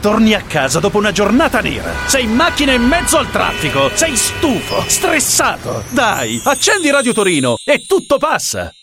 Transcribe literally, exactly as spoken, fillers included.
torni a casa dopo una giornata nera. Sei in macchina in mezzo al traffico. Sei stufo, stressato. Dai, accendi Radio Torino e tutto passa.